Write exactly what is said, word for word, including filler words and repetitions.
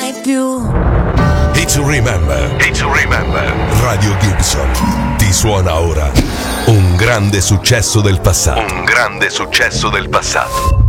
mai più. It's to remember. It's to remember. Radio Gibson ti suona ora un grande successo del passato. Un grande successo del passato.